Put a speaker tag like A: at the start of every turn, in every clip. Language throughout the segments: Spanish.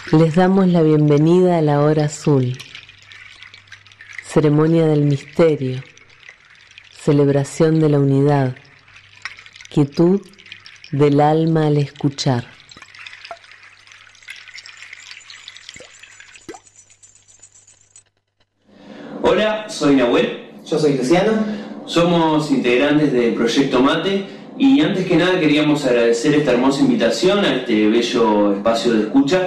A: Les damos la bienvenida a la hora azul, ceremonia del misterio, celebración de la unidad, quietud del alma al escuchar.
B: Hola, soy Nahuel.
C: Yo soy Luciano.
B: Somos integrantes del Proyecto Mate y antes que nada queríamos agradecer esta hermosa invitación a este bello espacio de escucha.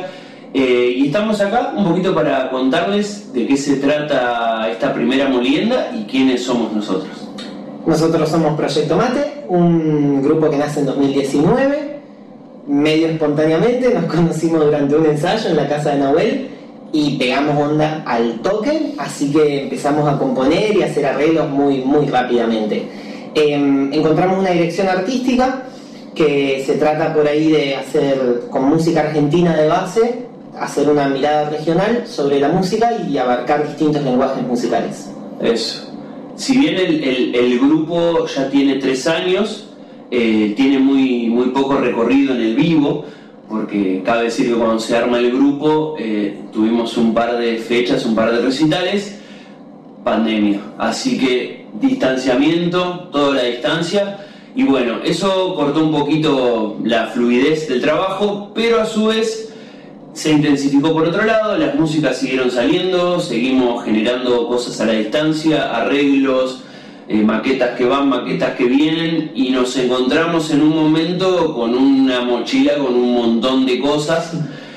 B: Y estamos acá un poquito para contarles de qué se trata esta primera molienda y quiénes somos nosotros.
C: Nosotros somos Proyecto Mate, un grupo que nace en 2019, medio espontáneamente. Nos conocimos durante un ensayo en la casa de Nahuel y pegamos onda al toque, así que empezamos a componer y a hacer arreglos muy rápidamente. Encontramos una dirección artística que se trata por ahí de hacer con música argentina de base, hacer una mirada regional sobre la música y abarcar distintos lenguajes musicales.
B: Eso. Si bien el grupo ya tiene 3 años, tiene muy poco recorrido en el vivo, porque cabe decir que cuando se arma el grupo tuvimos un par de fechas, un par de recitales, pandemia, así que distanciamiento, toda la distancia, y bueno, eso cortó un poquito la fluidez del trabajo, pero a su vez se intensificó por otro lado, las músicas siguieron saliendo, seguimos generando cosas a la distancia, arreglos, maquetas que van, maquetas que vienen, y nos encontramos en un momento con una mochila con un montón de cosas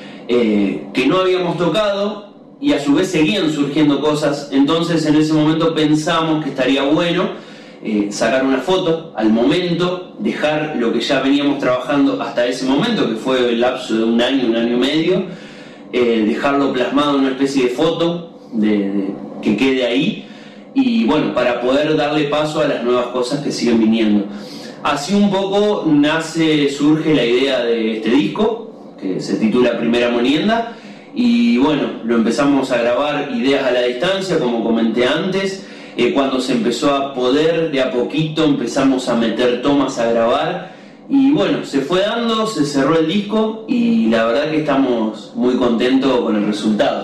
B: que no habíamos tocado y a su vez seguían surgiendo cosas. Entonces en ese momento pensamos que estaría bueno sacar una foto al momento, dejar lo que ya veníamos trabajando hasta ese momento, que fue el lapso de un año y medio, dejarlo plasmado en una especie de foto que quede ahí, y bueno, para poder darle paso a las nuevas cosas que siguen viniendo. Así un poco surge la idea de este disco, que se titula Primera Molienda, y bueno, lo empezamos a grabar ideas a la distancia, como comenté antes. Cuando se empezó a poder, de a poquito empezamos a meter tomas a grabar, y bueno, se fue dando, se cerró el disco, y la verdad que estamos muy contentos con el resultado.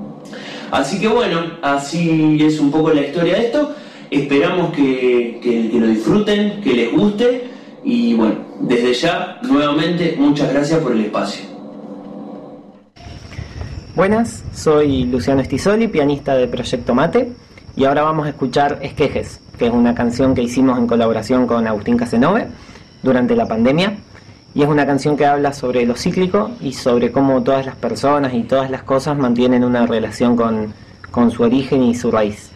B: Así que bueno, así es un poco la historia de esto. Esperamos que lo disfruten, que les guste, y bueno, desde ya, nuevamente, muchas gracias por el espacio.
C: Buenas, soy Luciano Stisoli, pianista de Proyecto Mate, y ahora vamos a escuchar Esquejes, que es una canción que hicimos en colaboración con Agustín Casenove durante la pandemia, y es una canción que habla sobre lo cíclico y sobre cómo todas las personas y todas las cosas mantienen una relación con su origen y su raíz.